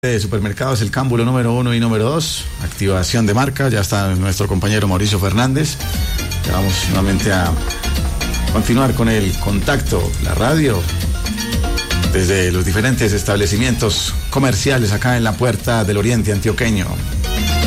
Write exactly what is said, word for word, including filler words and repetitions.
De Supermercados El Cámbulo número uno y número dos, activación de marca. Ya está nuestro compañero Mauricio Fernández. Ya vamos nuevamente a continuar con el contacto, la radio, desde los diferentes establecimientos comerciales acá en la Puerta del Oriente Antioqueño.